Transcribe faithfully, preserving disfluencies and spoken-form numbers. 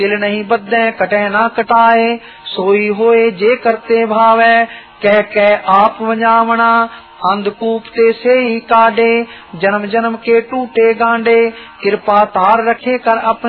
दिल नहीं बद्दे कटे ना कटाए, सोई होए जे करते भावे, कह कह आप वंजावना, अंधकूप ते से ही काडे, जन्म जन्म के टूटे गांडे, कृपा तार रखे कर अपने